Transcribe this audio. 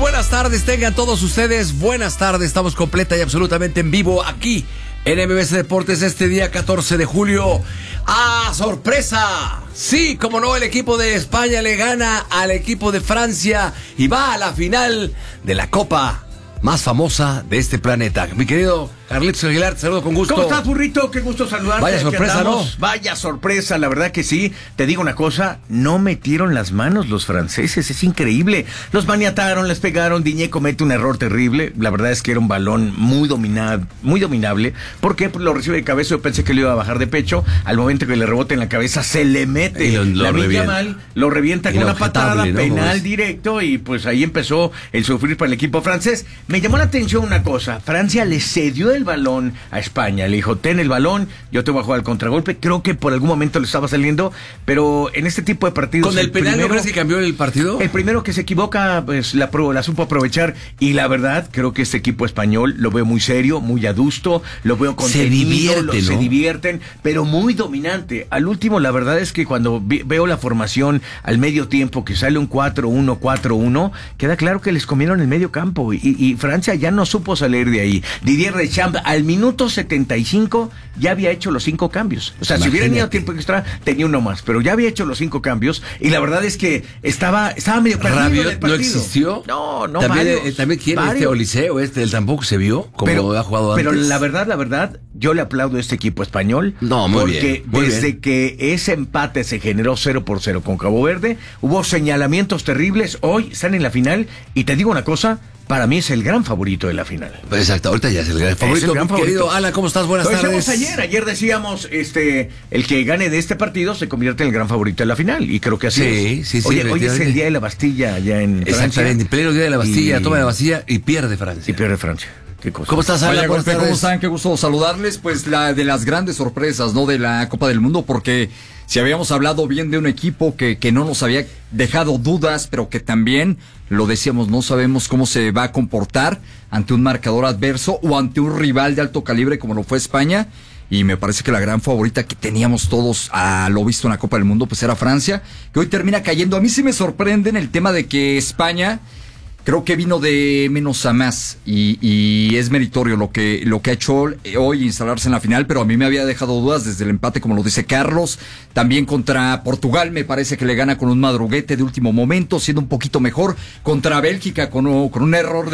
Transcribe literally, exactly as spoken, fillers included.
buenas tardes, tengan todos ustedes buenas tardes, estamos completa y absolutamente en vivo aquí en M B C Deportes este día catorce de julio. ¡Ah, sorpresa! Sí, como no, el equipo de España le gana al equipo de Francia y va a la final de la Copa más famosa de este planeta. Mi querido Carlitos Aguilar, te saludo con gusto. ¿Cómo estás, burrito? Qué gusto saludarte. Vaya sorpresa, ¿no? Vaya sorpresa, la verdad que sí. Te digo una cosa, no metieron las manos los franceses, es increíble. Los maniataron, les pegaron, Diñé comete un error terrible. La verdad es que era un balón muy dominado, muy dominable. ¿Por qué? Pues lo recibe de cabeza, yo pensé que le iba a bajar de pecho. Al momento que le rebote en la cabeza, se le mete. Y lo, lo la revienta. mal, lo revienta y con una patada, ¿no? Penal pues directo, y pues ahí empezó el sufrir para el equipo francés. Me llamó la atención una cosa, Francia le cedió el balón a España, le dijo, ten el balón, yo te voy a jugar al contragolpe. Creo que por algún momento le estaba saliendo, pero en este tipo de partidos... ¿Con el, el penal primero, no crees que cambió el partido? El primero que se equivoca, pues la, la supo aprovechar, y la verdad, creo que este equipo español lo veo muy serio, muy adusto, lo veo contenido, se divierte, lo, ¿no? se divierten, pero muy dominante. Al último, la verdad es que cuando vi, veo la formación al medio tiempo, que sale un cuatro uno cuatro uno, queda claro que les comieron el medio campo, y, y Francia ya no supo salir de ahí. Didier Deschamps al minuto setenta y cinco ya había hecho los cinco cambios. O sea, Imagínate. Si hubieran ido tiempo extra, tenía uno más, pero ya había hecho los cinco cambios, y la verdad es que estaba estaba medio perdido Rabiot en el partido. ¿No existió? No, no, También, varios, eh, también quién varios. este Oliseo, este, él tampoco se vio como pero, ha jugado antes. Pero la verdad, la verdad, yo le aplaudo a este equipo español. No, muy porque bien. Porque desde bien. que ese empate se generó cero por cero con Cabo Verde, hubo señalamientos terribles. Hoy están en la final, y te digo una cosa, para mí es el gran favorito de la final. Exacto, ahorita ya es el gran favorito. Es el gran favorito. Querido Alan, ¿cómo estás? Buenas Lo tardes. decíamos ayer, ayer decíamos, este, el que gane de este partido se convierte en el gran favorito de la final, y creo que así sí, es. Sí, sí, Oye, hoy es el día de la Bastilla allá en Francia. Exactamente, en pleno día de la Bastilla, y... toma de la Bastilla y pierde Francia. Y pierde Francia. Qué cosa. ¿Cómo estás, Alan? Vaya golpe, ¿cómo están? Qué gusto saludarles. Pues la de las grandes sorpresas, ¿no? De la Copa del Mundo, porque si habíamos hablado bien de un equipo que, que no nos había dejado dudas, pero que también, lo decíamos, no sabemos cómo se va a comportar ante un marcador adverso o ante un rival de alto calibre como lo fue España. Y me parece que la gran favorita que teníamos todos a lo visto en la Copa del Mundo, pues era Francia, que hoy termina cayendo. A mí sí me sorprende en el tema de que España... Creo que vino de menos a más y, y es meritorio lo que lo que ha hecho hoy instalarse en la final, pero a mí me había dejado dudas desde el empate, como lo dice Carlos. También contra Portugal me parece que le gana con un madruguete de último momento, siendo un poquito mejor. Contra Bélgica con, con un error de